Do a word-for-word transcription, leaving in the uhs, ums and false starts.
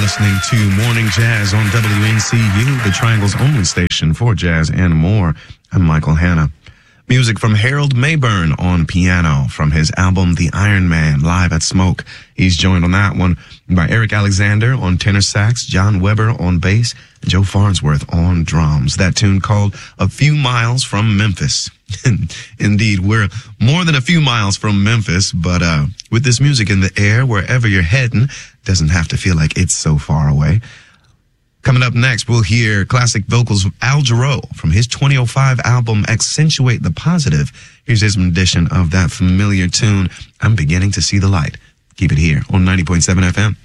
listening to Morning Jazz on W N C U, the Triangle's only station for jazz and more. I'm Michael Hanna. Music from Harold Mayburn on piano from his album The Iron Man, Live at Smoke. He's joined on that one by Eric Alexander on tenor sax, John Weber on bass, and Joe Farnsworth on drums. That tune called A Few Miles from Memphis. Indeed, we're more than a few miles from Memphis, but uh with this music in the air, wherever you're heading, doesn't have to feel like it's so far away. Coming up next, we'll hear classic vocals of Al Jarreau from his twenty oh five album Accentuate the Positive. Here's his rendition of that familiar tune, I'm Beginning to See the Light. Keep it here on ninety point seven F M.